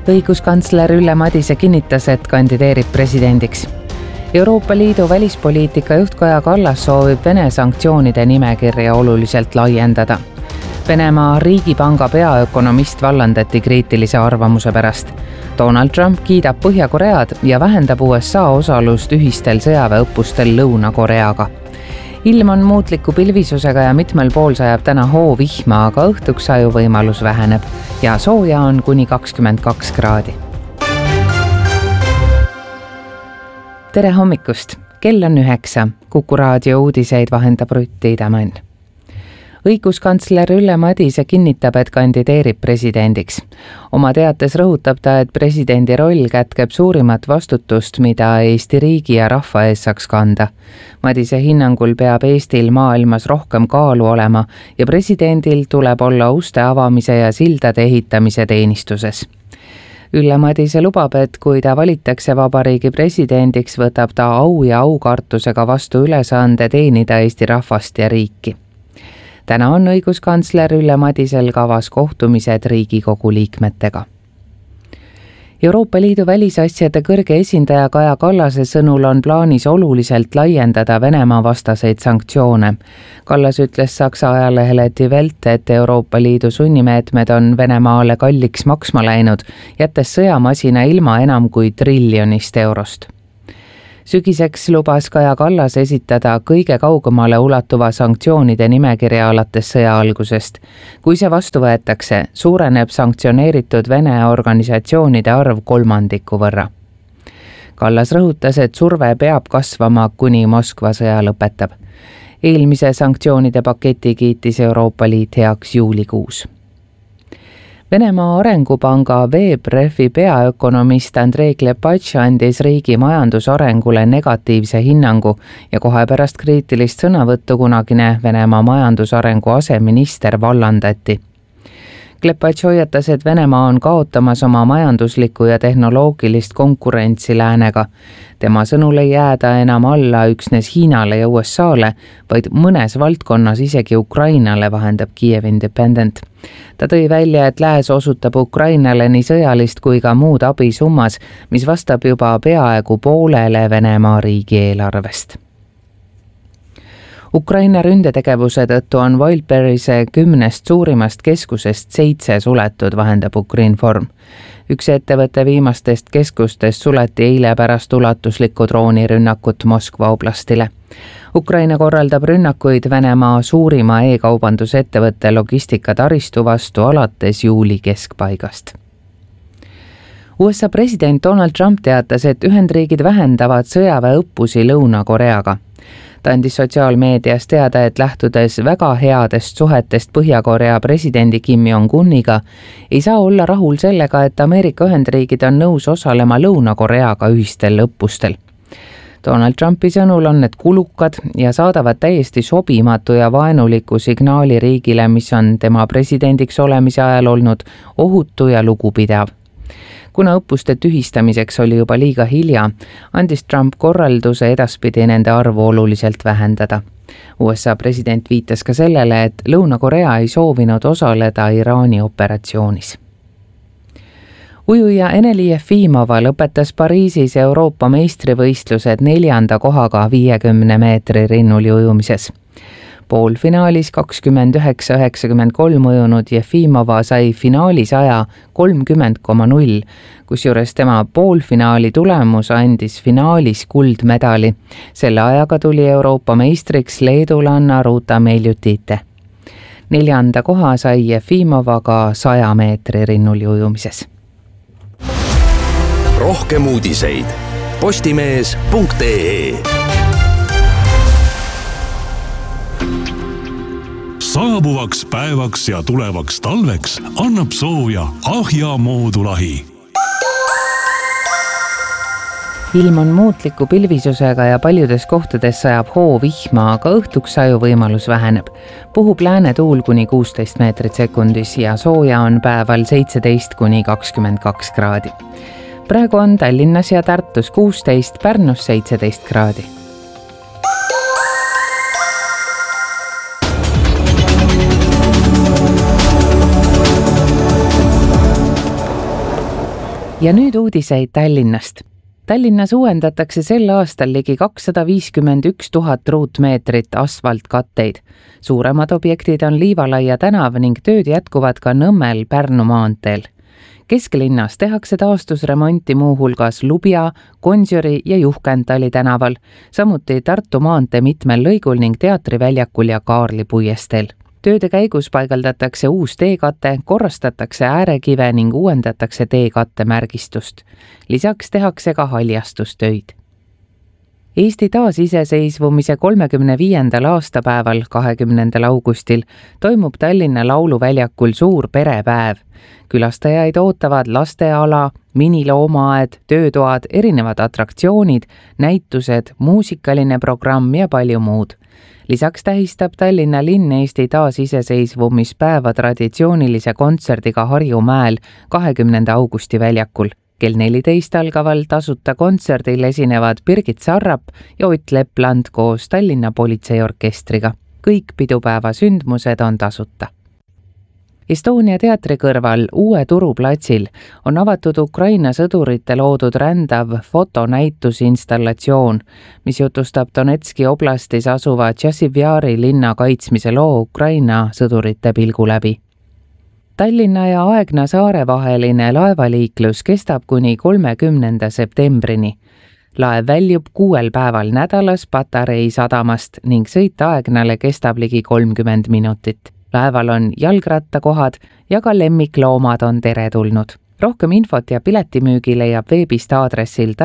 Õiguskantsler Ülle Madise kinnitas, et kandideerib presidendiks. Euroopa Liidu välispoliitika juht Kaja Kallas soovib Vene sanktsioonide nimekirja oluliselt laiendada. Venemaa Riigipanga peaökonomist vallandati kriitilise arvamuse pärast. Donald Trump kiidab Põhja-Koread ja vähendab USA osalust ühistel sõjaväeõppustel Lõuna-Koreaga. Ilm on muutliku pilvisusega ja mitmel pool sajab täna hoovihma, aga õhtuks sajuvõimalus väheneb ja sooja on kuni 22 kraadi. Tere hommikust! Kell on 9. Kuku raadio uudiseid vahendab Rutt Tiidemann. Õiguskantsler Ülle Madise kinnitab, et kandideerib presidendiks. Oma teates rõhutab ta, et presidendi roll kätkeb suurimat vastutust, mida Eesti riigi ja rahva ees saaks kanda. Madise hinnangul peab Eestil maailmas rohkem kaalu olema ja presidendil tuleb olla uste avamise ja sildade ehitamise teenistuses. Ülle Madise lubab, et kui ta valitakse vabariigi presidendiks, võtab ta au ja aukartusega vastu ülesande teenida Eesti rahvast ja riiki. Täna on õiguskantsler Ülle Madisel kavas kohtumised Riigikogu liikmetega. Euroopa Liidu välisasjade kõrge esindaja Kaja Kallase sõnul on plaanis oluliselt laiendada Venemaa vastaseid sanktsioone. Kallas ütles Saksa ajalehele Die Welt, et Euroopa Liidu sunnimeetmed on Venemaale kalliks maksma läinud, jättes sõjamasina ilma enam kui €1 triljon. Sügiseks lubas Kaja Kallas esitada kõige kaugemale ulatuva sanktsioonide nimekirja alates sõja algusest. Kui see vastu võetakse, suureneb sanktsioneeritud Vene organisatsioonide arv 3% võrra. Kallas rõhutas, et surve peab kasvama, kuni Moskva sõja lõpetab. Eelmise sanktsioonide paketi kiitis Euroopa Liit heaks juulikuus. Venemaa Arengupanga VEB-Refi peaökonomist Andrei Klepatš andis riigi majandusarengule negatiivse hinnangu ja kohe pärast kriitilist sõnavõttu kunagine Venemaa majandusarengu aseminister vallandati. Klepatš hoiatas, et Venemaa on kaotamas oma majanduslikku ja tehnoloogilist konkurentsi läänega. Tema sõnul ei jääda enam alla üksnes Hiinale ja USAle, vaid mõnes valdkonnas isegi Ukrainale, vahendab Kiev Independent. Ta tõi välja, et lääs osutab Ukrainale nii sõjalist kui ka muud abi summas, mis vastab juba peaaegu poolele Venemaa riigieelarvest. Ukraina ründetegevuse tõttu on Wildberry'se 10 suurimast keskusest 7 suletud, vahendab Ukrinform. Üks ettevõtte viimastest keskustest suleti eile pärast ulatuslikku droonirünnakut Moskva oblastile. Ukraina korraldab rünnakuid Venemaa suurima e-kaubandusettevõtte logistikataristu vastu alates juuli keskpaigast. USA president Donald Trump teatas, et Ühendriigid vähendavad sõjaväeõppusi Lõuna-Koreaga. Ta andis sotsiaalmeedias teada, et lähtudes väga headest suhetest Põhja-Korea presidendi Kim Jong-uniga, ei saa olla rahul sellega, et Ameerika Ühendriigid on nõus osalema Lõuna-Koreaga ühistel õppustel. Donald Trumpi sõnul on need kulukad ja saadavad täiesti sobimatu ja vaenuliku signaali riigile, mis on tema presidendiks olemise ajal olnud ohutu ja lugupidav. Kuna õppuste tühistamiseks oli juba liiga hilja, andis Trump korralduse edaspidi nende arvu oluliselt vähendada. USA president viitas ka sellele, et Lõuna-Korea ei soovinud osaleda Iraani operatsioonis. Ujuja Eneli Jefimova lõpetas Pariisis Euroopa meistrivõistlused 4. kohaga 50 meetri rinnuli ujumises. Poolfinaalis 29,93 ujunud Jefimova sai finaalis aja 30,0, kusjuures tema poolfinaali tulemus andis finaalis kuldmedali. Selle ajaga tuli Euroopa meistriks leedulanna Ruta Meiljutite. 4. koha sai Jefimova ka 100 meetri rinnuli ujumises. Rohkem uudiseid postimees.ee. Saabuvaks päevaks ja tulevaks talveks annab sooja Ahja moodulahi. Ilm on muutliku pilvisusega ja paljudes kohtades sajab hoovihma, aga õhtuks sajuvõimalus väheneb. Puhub läänetuul kuni 16 meetrit sekundis ja sooja on päeval 17 kuni 22 kraadi. Praegu on Tallinnas ja Tartus 16, Pärnus 17 kraadi. Ja nüüd uudiseid Tallinnast. Tallinnas uuendatakse sel aastal ligi 251 000 ruutmeetrit asfaltkatteid. Suuremad objektid on Liivalaia tänav ning tööd jätkuvad ka Nõmmel Pärnu maanteel. Kesklinnas tehakse taastusremonti muuhulgas Lubja, Gonsiori ja Juhkentali tänaval, samuti Tartu maantee mitmel lõigul ning Teatriväljakul ja Kaarli puiesteel. Tööde käigus paigaldatakse uus teekate, korrastatakse äärekive ning uuendatakse teekatte märgistust. Lisaks tehakse ka haljastustöid. Eesti taasiseseisvumise 35. aastapäeval 20. augustil toimub Tallinna Lauluväljakul suur perepäev. Külastajaid ootavad lasteala, miniloomaaed, töötoad, erinevad atraktsioonid, näitused, muusikaline programm ja palju muud. Lisaks tähistab Tallinna linn Eesti taasiseseisvumispäeva traditsioonilise kontserdiga Harjumäel 20. augusti väljakul. Kell 14 algaval tasuta kontserdil esinevad Birgit Sarrap ja Ott Lepland koos Tallinna politseiorkestriga. Kõik pidupäeva sündmused on tasuta. Estonia teatri kõrval Uue turuplatsil on avatud Ukraina sõdurite loodud rändav fotonäitusinstallatsioon, mis jutustab Donetski oblastis asuva Tšassivjari linna kaitsmise loo Ukraina sõdurite pilgu läbi. Tallinna ja Aegna saare vaheline laevaliiklus kestab kuni 30. septembrini. Laev väljub 6 päeval nädalas Patarei sadamast ning sõit Aegnale kestab ligi 30 minutit. Laeval on jalgrattakohad ja ka lemmikloomad on teretulnud. Rohkem infot ja piletimüügi leiab veebist aadressil